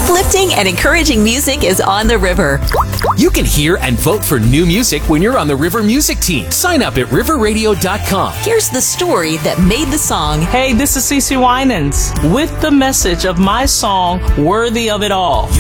Uplifting and encouraging music is on the river. You can hear and vote for new music when you're on the River Music Team. Sign up at riverradio.com. Here's the story that made the song. Hey, this is CeCe Winans with the message of my song, Worthy of It All.